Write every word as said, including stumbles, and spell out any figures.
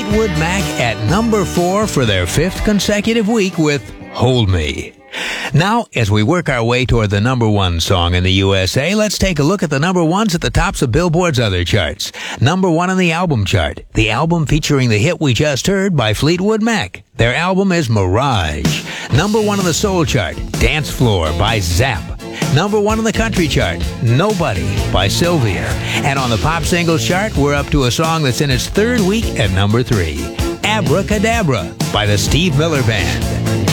Fleetwood Mac at number four for their fifth consecutive week with Hold Me. Now, as we work our way toward the number one song in the U S A, let's take a look at the number ones at the tops of Billboard's other charts. Number one on the album chart, the album featuring the hit we just heard by Fleetwood Mac. Their album is Mirage. Number one on the soul chart, Dance Floor by Zapp. Number one on the country chart, Nobody by Sylvia. And on the pop singles chart, we're up to a song that's in its third week at number three, Abracadabra by the Steve Miller Band.